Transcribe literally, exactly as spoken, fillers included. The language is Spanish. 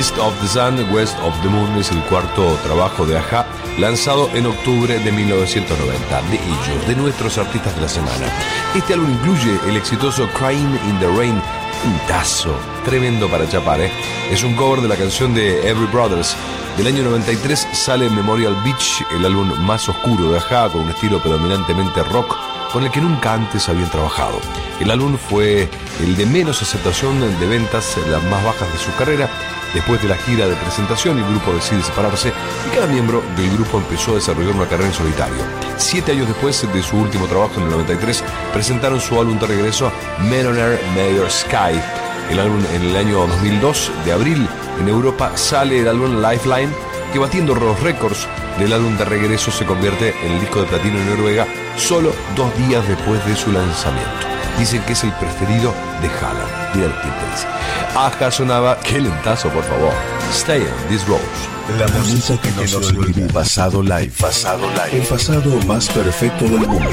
East of the Sun, West of the Moon es el cuarto trabajo de A-ha, lanzado en octubre de mil novecientos noventa. De ellos, de nuestros artistas de la semana. Este álbum incluye el exitoso Crying in the Rain, un tazo tremendo para chapar, ¿eh? Es un cover de la canción de Every Brothers. Del año noventa y tres sale Memorial Beach, el álbum más oscuro de A-ha, con un estilo predominantemente rock, con el que nunca antes habían trabajado. El álbum fue el de menos aceptación de ventas, las más bajas de su carrera. Después de la gira de presentación, el grupo decide separarse y cada miembro del grupo empezó a desarrollar una carrera en solitario. Siete años después de su último trabajo en el noventa y tres, presentaron su álbum de regreso, Men on Air, Mayor Sky. El álbum en el año dos mil dos, de abril, en Europa sale el álbum Lifeline, que batiendo los récords del álbum de regreso se convierte en el disco de platino en Noruega solo dos días después de su lanzamiento. Dicen que es el preferido de Haaland. Mira el tiempo, dice. A-ha sonaba, qué lentazo, por favor. Stay on this road. La música que nos olvida. Pasado live. Pasado live. El pasado más perfecto del mundo.